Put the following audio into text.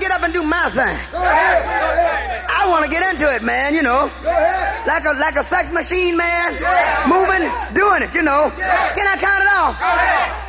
get up and do my thing. Go ahead. I want to get into it, man, you know. Go ahead. Like a sex machine, man. Moving, doing it, you know. Can I count it off? Go ahead.